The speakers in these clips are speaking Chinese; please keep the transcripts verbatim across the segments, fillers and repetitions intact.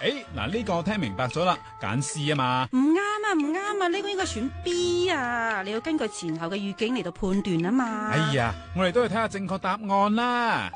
誒，嗱呢個我聽明白咗啦，揀 C 啊嘛。 唔啱啊，唔啱啊，呢個應該選 B 啊，你要根據前後嘅語境嚟到判斷啊嘛。 哎呀，我哋都去睇下正確答案啦。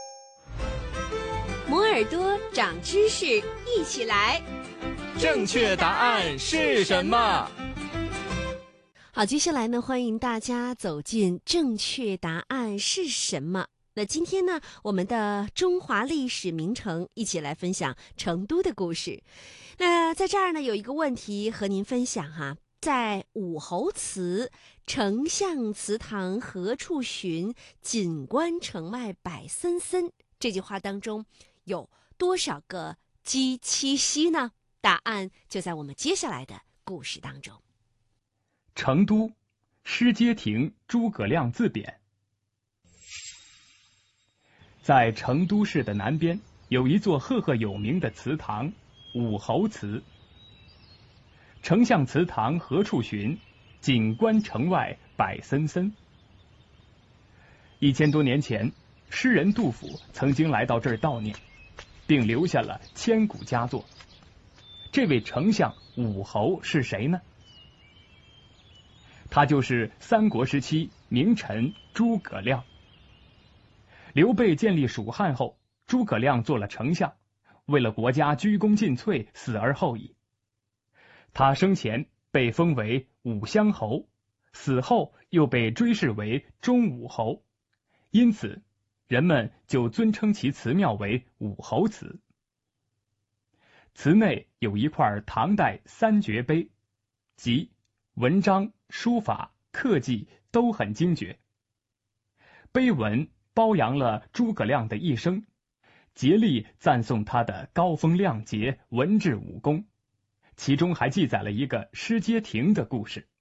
摩耳朵長知識，一起來。 正確答案是什麼？ 好，接下來呢，歡迎大家走進正確答案是什麼。那今天呢，我們的中華歷史名城一起來分享成都的故事。那在這兒呢，有一個問題和您分享哈，在武侯祠丞相祠堂何處尋，錦官城外柏森森這句話當中有多少個雞七夕呢？答案就在我們接下來的故事當中。 成都失街亭諸葛亮字匾。在成都市的南邊有一座赫赫有名的祠堂武侯祠。丞相祠堂何處尋，錦官城外柏森森。一千多年前，詩人杜甫曾經來到這兒悼念，並留下了千古佳作。這位丞相武侯是誰呢？他就是三國時期名臣諸葛亮。劉備建立蜀漢後，諸葛亮做了丞相，為了國家鞠躬盡瘁，死而後已。他生前被封為武鄉侯，死後又被追諡為忠武侯，因此人們就尊稱其祠廟為武侯祠。祠內有一塊唐代三絕碑，即文章、書法、刻技都很精絕。碑文褒揚了諸葛亮的一生，竭力讚頌他的高風亮節、文治武功，其中還記載了一個失街亭的故事。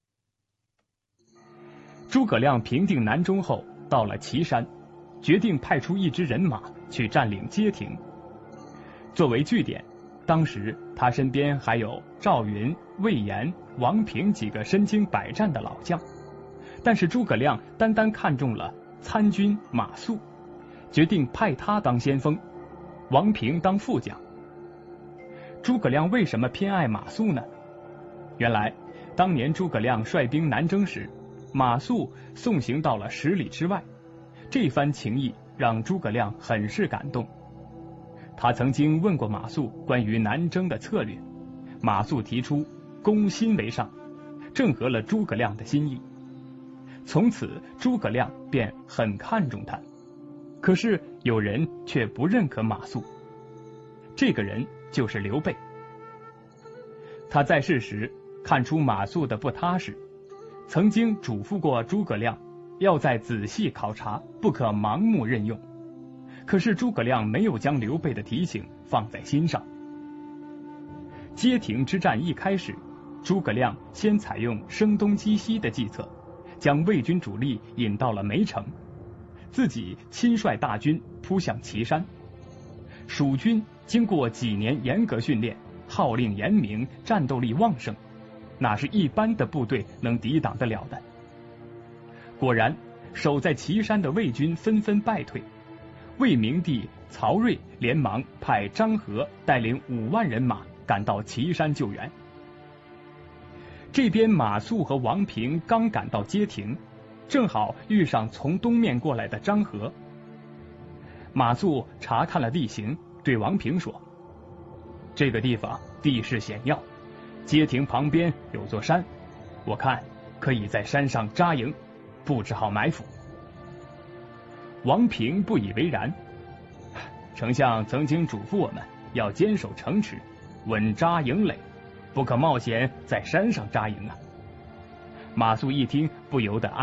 諸葛亮平定南中後，到了岐山，決定派出一支人馬去佔領街亭。作為據點，當時他身邊還有趙雲、魏延、王平幾個身經百戰的老將，但是諸葛亮單單看中了參軍馬謖，決定派他當先鋒，王平當副將。諸葛亮為什麼偏愛馬謖呢？原來當年諸葛亮率兵南征時，馬謖送行到了十里之外，這番情誼讓諸葛亮很是感動。他曾經問過馬謖關於南征的策略，馬謖提出攻心為上，正合了諸葛亮的心意。從此諸葛亮便很看重他。可是有人卻不認可馬謖，這個人就是劉備。他在世時看出馬謖的不踏實，曾經囑咐過諸葛亮要再仔細考察，不可盲目任用。可是諸葛亮沒有將劉備的提醒放在心上。街亭之戰一開始，諸葛亮先採用聲東擊西的計策，將魏軍主力引到了梅城，自己親率大軍撲向岐山。蜀軍經過幾年嚴格訓練，號令嚴明，戰鬥力旺盛，哪是一般的部隊能抵擋得了的？果然，守在岐山的魏軍紛紛敗退。魏明帝曹睿連忙派張合帶領五萬人馬趕到岐山救援。這邊馬謖和王平剛趕到街亭，正好遇上從東面過來的張合。馬謖查看了地形，對王平說：這個地方地勢險要，街亭旁邊有座山，我看可以在山上紮營，布置好埋伏。王平不以為然，丞相曾經囑咐我們要堅守城池，穩紮營壘，不可冒險在山上紮營啊。馬謖一聽，不由得